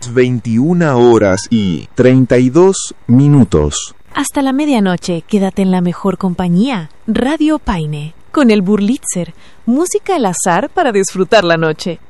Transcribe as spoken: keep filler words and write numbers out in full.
veintiuna horas y treinta y dos minutos. Hasta la medianoche, quédate en la mejor compañía. Radio Paine, con el Burlitzer, música al azar para disfrutar la noche.